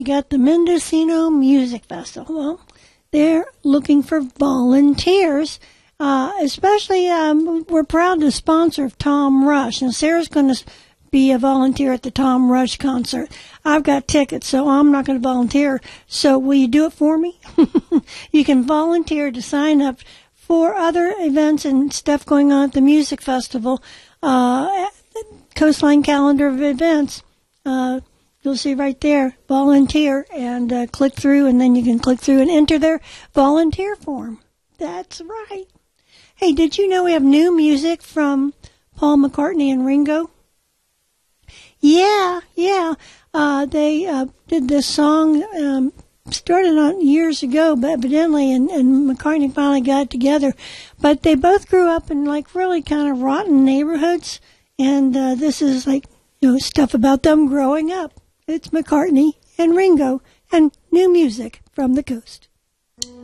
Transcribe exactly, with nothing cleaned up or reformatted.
You got the Mendocino Music Festival. Well, they're looking for volunteers. Uh, especially, um, we're proud to sponsor Tom Rush. And Sarah's going to be a volunteer at the Tom Rush concert. I've got tickets, so I'm not going to volunteer. So will you do it for me? You can volunteer to sign up for other events and stuff going on at the music festival. Uh, Coastline calendar of events. Uh, you'll see right there, volunteer, and uh, click through, and then you can click through and enter their volunteer form. That's right. Hey, did you know we have new music from Paul McCartney and Ringo? Yeah, yeah. Uh, they uh, did this song, um, started on years ago, but evidently, and, and McCartney finally got it together. But they both grew up in like really kind of rotten neighborhoods, and uh, this is like, you know, stuff about them growing up. It's McCartney and Ringo and new music from the coast.